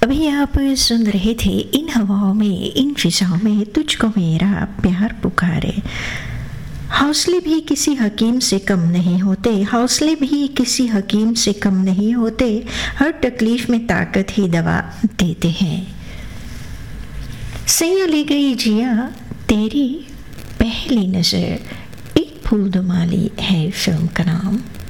अभी आप सुन रहे थे इन हवाओं में, इन फिजाओं में तुझको मेरा प्यार पुकारे। हौसले भी किसी हकीम से कम नहीं होते, हौसले भी किसी हकीम से कम नहीं होते, हर तकलीफ में ताकत ही दवा देते हैं। सैया ले गई जिया तेरी पहली नजर, एक फूल दुमाली है फिल्म का नाम।